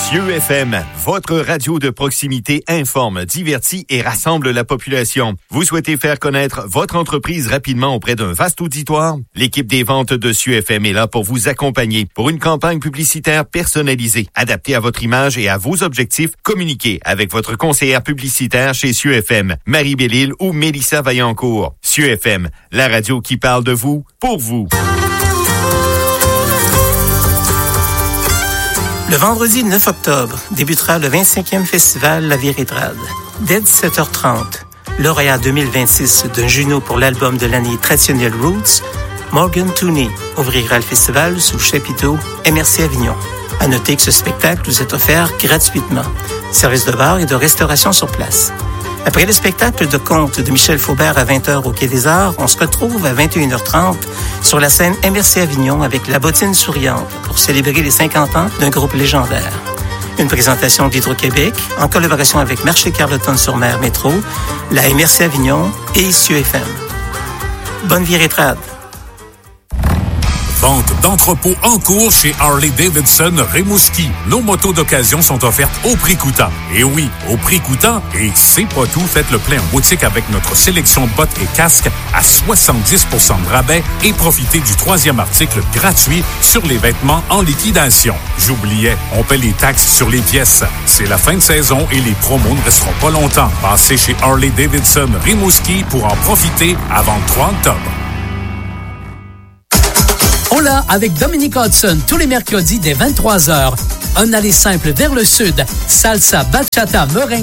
Cieux FM, votre radio de proximité informe, divertit et rassemble la population. Vous souhaitez faire connaître votre entreprise rapidement auprès d'un vaste auditoire? L'équipe des ventes de Cieux FM est là pour vous accompagner pour une campagne publicitaire personnalisée, adaptée à votre image et à vos objectifs. Communiquez avec votre conseillère publicitaire chez Cieux FM, Marie Bellil ou Mélissa Vaillancourt. Cieux FM, la radio qui parle de vous, pour vous. Le vendredi 9 octobre débutera le 25e festival La Virétrade. Dès 17h30, lauréat 2026 d'un Juno pour l'album de l'année traditionnel Roots, Morgan Tooney ouvrira le festival sous le chapiteau MRC Avignon. À noter que ce spectacle vous est offert gratuitement. Service de bar et de restauration sur place. Après le spectacle de contes de Michel Faubert à 20h au Quai des Arts, on se retrouve à 21h30 sur la scène MRC Avignon avec La Bottine Souriante pour célébrer les 50 ans d'un groupe légendaire. Une présentation d'Hydro-Québec en collaboration avec Marché Carleton-sur-Mer Métro, la MRC Avignon et Cieux FM. Bonne Virétrade! Vente d'entrepôt en cours chez Harley-Davidson Rimouski. Nos motos d'occasion sont offertes au prix coûtant. Et oui, au prix coûtant. Et c'est pas tout. Faites le plein en boutique avec notre sélection de bottes et casques à 70% de rabais et profitez du 3e article gratuit sur les vêtements en liquidation. J'oubliais, on paie les taxes sur les pièces. C'est la fin de saison et les promos ne resteront pas longtemps. Passez chez Harley-Davidson Rimouski pour en profiter avant le 3 octobre. Hola avec Dominique Hudson tous les mercredis dès 23h. Un aller simple vers le sud. Salsa, bachata, merengue